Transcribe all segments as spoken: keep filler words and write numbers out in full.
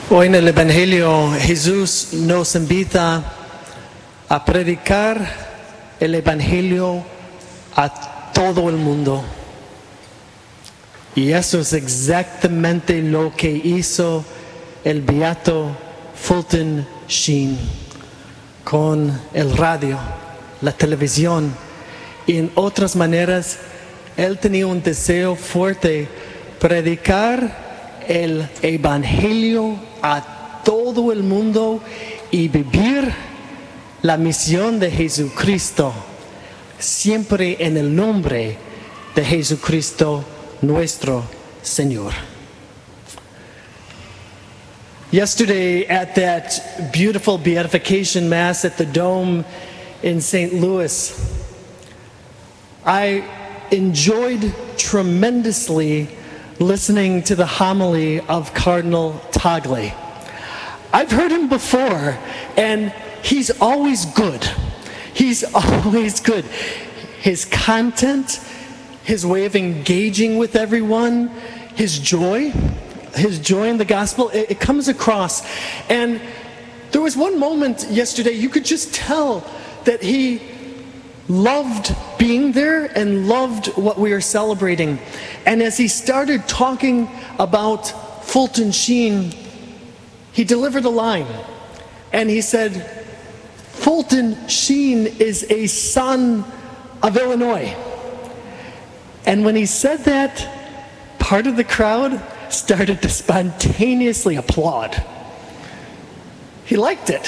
Hoy en el Evangelio Jesús nos invita a predicar el Evangelio a todo el mundo. Y eso es exactamente lo que hizo el beato Fulton Sheen con el radio, la televisión y en otras maneras. Él tenía un deseo fuerte predicar el Evangelio a todo el mundo y vivir la misión de Jesucristo, siempre en el nombre de Jesucristo nuestro Señor. Yesterday at that beautiful beatification mass at the Dome in Saint Louis, I enjoyed tremendously listening to the homily of Cardinal Tagle. I've heard him before, and he's always good. He's always good. His content, his way of engaging with everyone, his joy, his joy in the gospel, it, it comes across. And there was one moment yesterday, you could just tell that he loved being there and loved what we are celebrating. And as he started talking about Fulton Sheen, he delivered a line. And he said, Fulton Sheen is a son of Illinois. And when he said that, part of the crowd started to spontaneously applaud. He liked it.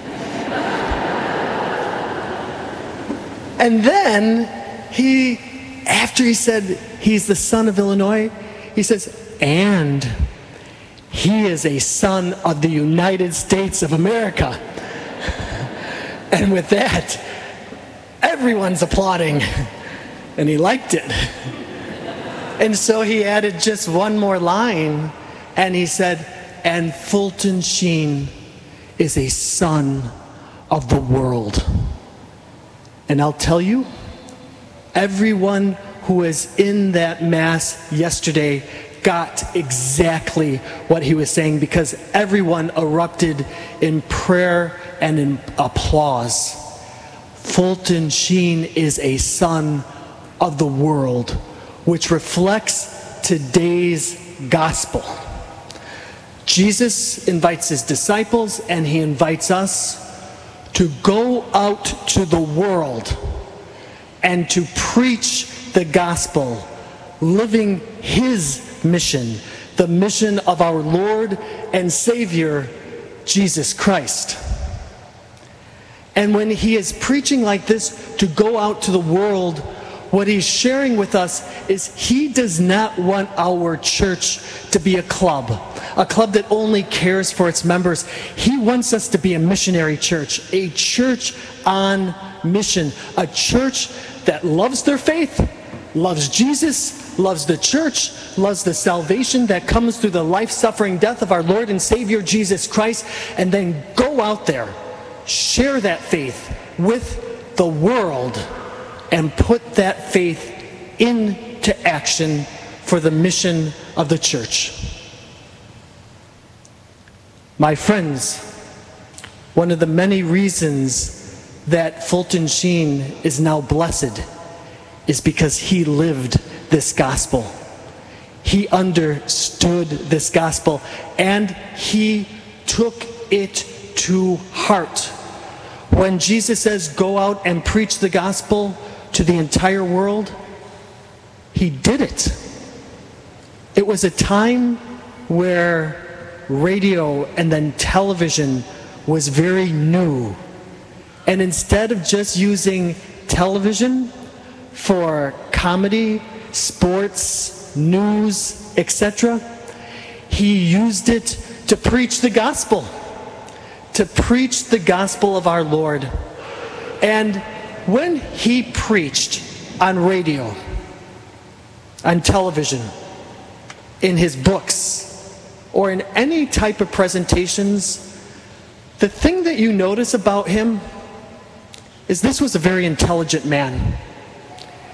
And then he, after he said he's the son of Illinois, he says, and he is a son of the United States of America. And with that, everyone's applauding. And he liked it. And so he added just one more line, and he said, and Fulton Sheen is a son of the world. And I'll tell you, everyone who was in that mass yesterday got exactly what he was saying, because everyone erupted in prayer and in applause. Fulton Sheen is a son of the world, which reflects today's gospel. Jesus invites his disciples, and he invites us to go out to the world and to preach the gospel, living his mission, the mission of our Lord and Savior, Jesus Christ. And when he is preaching like this, to go out to the world, what he's sharing with us is he does not want our church to be a club, a club that only cares for its members. He wants us to be a missionary church, a church on mission, a church that loves their faith, loves Jesus, loves the church, loves the salvation that comes through the life, suffering, death of our Lord and Savior Jesus Christ, and then go out there, share that faith with the world, and put that faith into action for the mission of the church. My friends, one of the many reasons that Fulton Sheen is now blessed is because he lived this gospel. He understood this gospel, and he took it to heart. When Jesus says, go out and preach the gospel to the entire world, he did it. It was a time where radio and then television was very new. And instead of just using television for comedy, sports, news, et cetera, he used it to preach the gospel, to preach the gospel of our Lord. And when he preached on radio, on television, in his books, or in any type of presentations, the thing that you notice about him is this was a very intelligent man.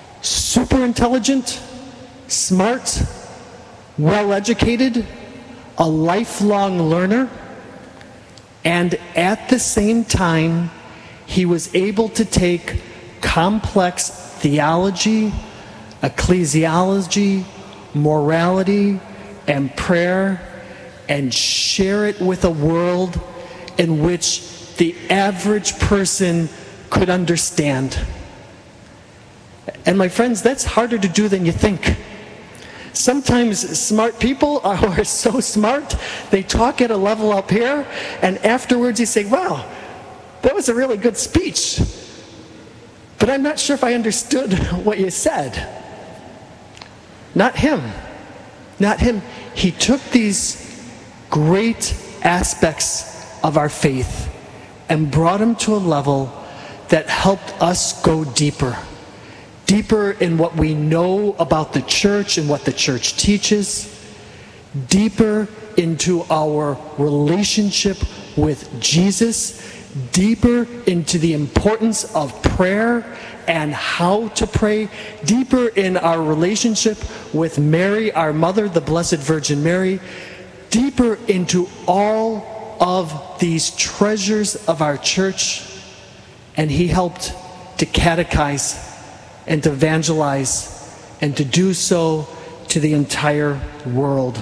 Super intelligent, smart, well-educated, a lifelong learner, and at the same time, he was able to take complex theology, ecclesiology, morality, and prayer and share it with a world in which the average person could understand. And my friends, that's harder to do than you think. Sometimes smart people are so smart, they talk at a level up here, and afterwards you say, wow, that was a really good speech, but I'm not sure if I understood what you said. Not him. Not him. He took these great aspects of our faith and brought them to a level that helped us go deeper. Deeper in what we know about the church and what the church teaches. Deeper into our relationship with Jesus. Deeper into the importance of prayer and how to pray. Deeper in our relationship with Mary, our mother, the Blessed Virgin Mary. Deeper into all of these treasures of our church. And he helped to catechize and to evangelize and to do so to the entire world.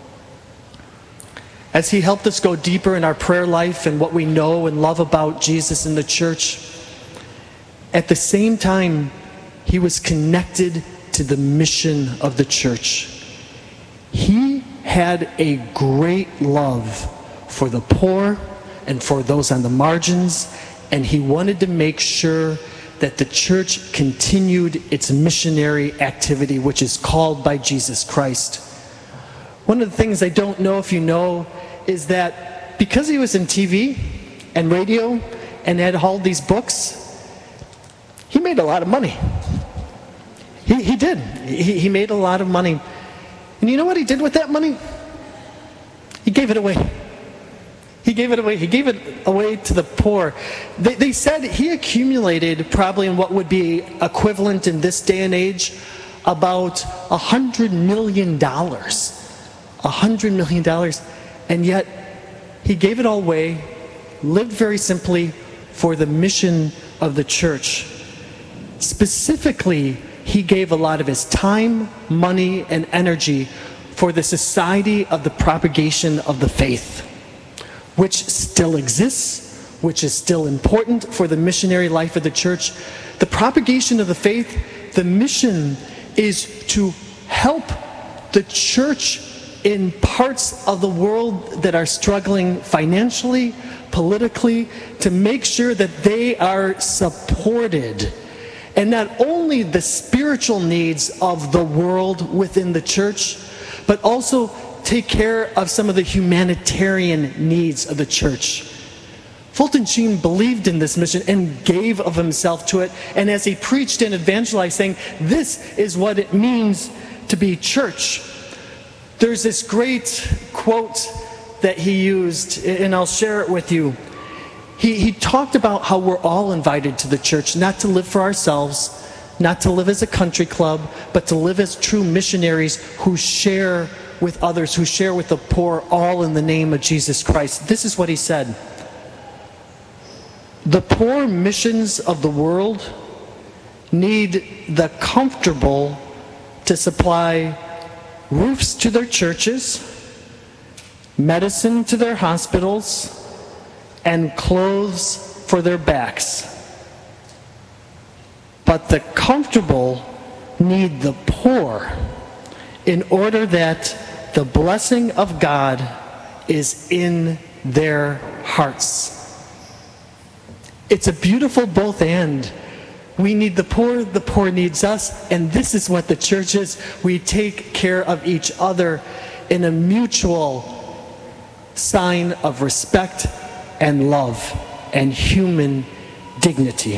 As he helped us go deeper in our prayer life and what we know and love about Jesus and the church, at the same time, he was connected to the mission of the church. He had a great love for the poor and for those on the margins, and he wanted to make sure that the church continued its missionary activity, which is called by Jesus Christ. One of the things I don't know if you know is that because he was in T V and radio and had all these books, he made a lot of money. He, he did. He, he made a lot of money. And you know what he did with that money? He gave it away. He gave it away. He gave it away to the poor. They, they said he accumulated probably in what would be equivalent in this day and age about a hundred million dollars. A hundred million dollars. And yet he gave it all away, lived very simply for the mission of the church. Specifically, he gave a lot of his time, money, and energy for the Society of the Propagation of the Faith, which still exists, which is still important for the missionary life of the church. The propagation of the faith, the mission is to help the church in parts of the world that are struggling financially, politically, to make sure that they are supported. And not only the spiritual needs of the world within the church, but also take care of some of the humanitarian needs of the church. Fulton Sheen believed in this mission and gave of himself to it. And as he preached and evangelized, saying, this is what it means to be church. There's this great quote that he used, and I'll share it with you. He, he talked about how we're all invited to the church, not to live for ourselves, not to live as a country club, but to live as true missionaries who share with others, who share with the poor, all in the name of Jesus Christ. This is what he said. The poor missions of the world need the comfortable to supply roofs to their churches, medicine to their hospitals, and clothes for their backs. But the comfortable need the poor in order that the blessing of God is in their hearts. It's a beautiful both and. We need the poor, the poor needs us, and this is what the church is. We take care of each other in a mutual sign of respect and love and human dignity.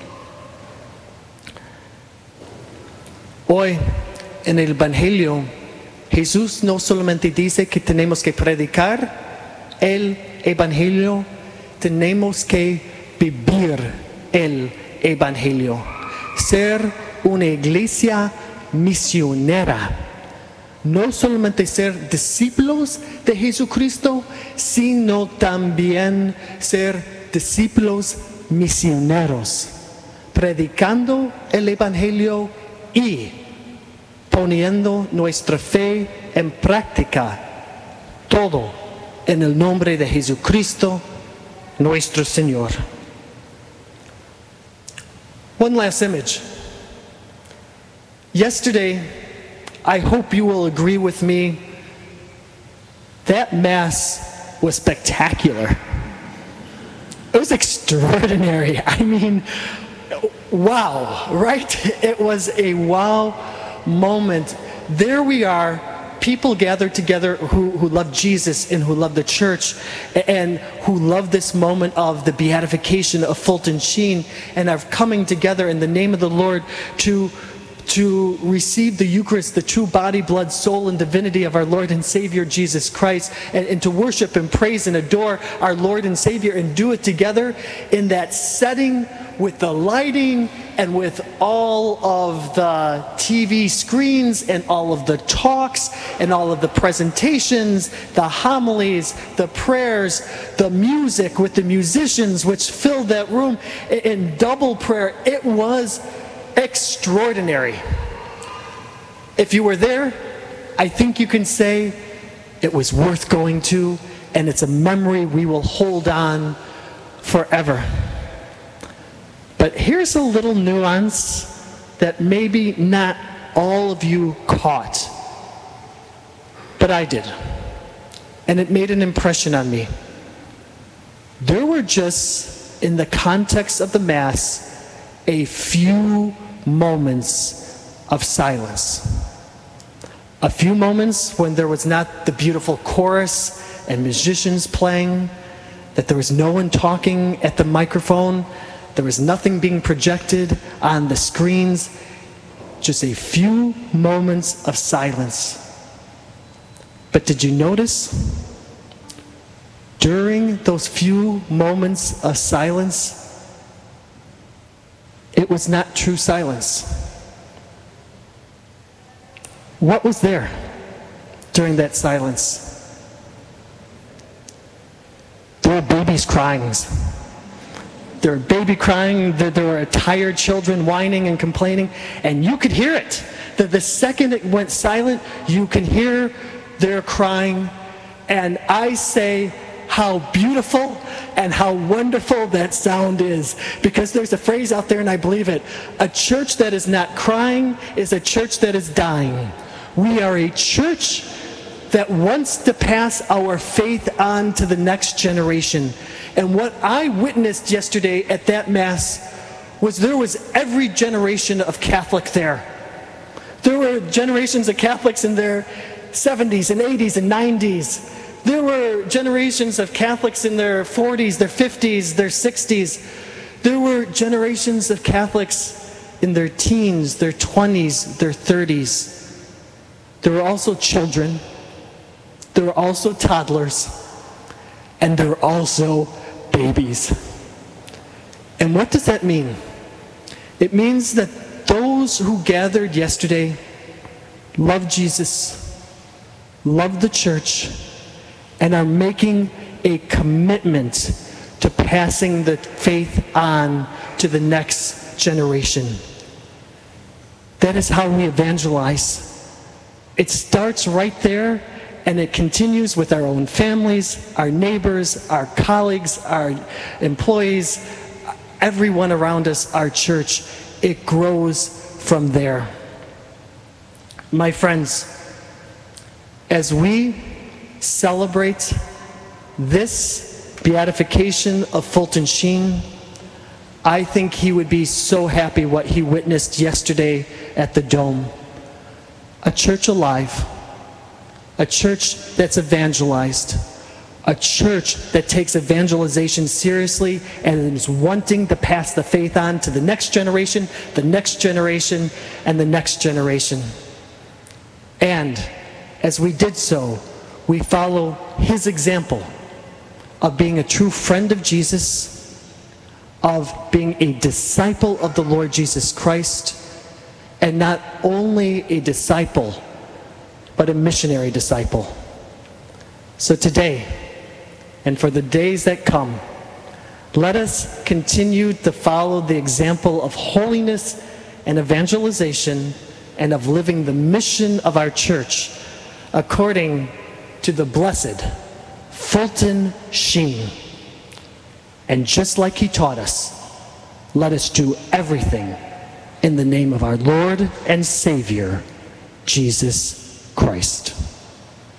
Hoy, en el Evangelio, Jesús no solamente dice que tenemos que predicar el Evangelio, tenemos que vivir el Evangelio. Ser una iglesia misionera no solamente ser discípulos de Jesucristo, sino también ser discípulos misioneros, predicando el Evangelio y poniendo nuestra fe en práctica, todo en el nombre de Jesucristo, nuestro Señor. One last image. Yesterday, I hope you will agree with me, that Mass was spectacular. It was extraordinary. I mean, wow, right? It was a wow moment. There we are, people gathered together who, who love Jesus and who love the church and who love this moment of the beatification of Fulton Sheen and are coming together in the name of the Lord to to receive the Eucharist, the true body, blood, soul, and divinity of our Lord and Savior Jesus Christ, and, and to worship and praise and adore our Lord and Savior and do it together in that setting with the lighting and with all of the T V screens and all of the talks and all of the presentations, the homilies, the prayers, the music with the musicians which filled that room in double prayer. It was extraordinary. If you were there, I think you can say it was worth going to, and it's a memory we will hold on forever. But here's a little nuance that maybe not all of you caught, but I did, and it made an impression on me. There were just, in the context of the Mass, a few moments of silence. A few moments when there was not the beautiful chorus and musicians playing, that there was no one talking at the microphone, there was nothing being projected on the screens, just a few moments of silence. But did you notice? During those few moments of silence, it was not true silence. What was there during that silence? There were babies crying. There were baby crying. There were tired children whining and complaining. And you could hear it. The, the second it went silent, you can hear their crying. And I say, how beautiful and how wonderful that sound is. Because there's a phrase out there, and I believe it. A church that is not crying is a church that is dying. We are a church that wants to pass our faith on to the next generation. And what I witnessed yesterday at that Mass was there was every generation of Catholic there. There were generations of Catholics in their seventies and eighties and nineties. There were generations of Catholics in their forties, their fifties, their sixties. There were generations of Catholics in their teens, their twenties, their thirties. There were also children. There were also toddlers. And there were also babies. And what does that mean? It means that those who gathered yesterday love Jesus, love the church, and are making a commitment to passing the faith on to the next generation. That is how we evangelize. It starts right there, and it continues with our own families, our neighbors, our colleagues, our employees, everyone around us, our church. It grows from there. My friends, as we celebrate this beatification of Fulton Sheen, I think he would be so happy what he witnessed yesterday at the Dome. A church alive, a church that's evangelized, a church that takes evangelization seriously and is wanting to pass the faith on to the next generation, the next generation, and the next generation. And as we did so, we follow his example of being a true friend of Jesus, of being a disciple of the Lord Jesus Christ, and not only a disciple, but a missionary disciple. So today, and for the days that come, let us continue to follow the example of holiness and evangelization and of living the mission of our church according to the blessed Fulton Sheen. And just like he taught us, let us do everything in the name of our Lord and Savior, Jesus Christ.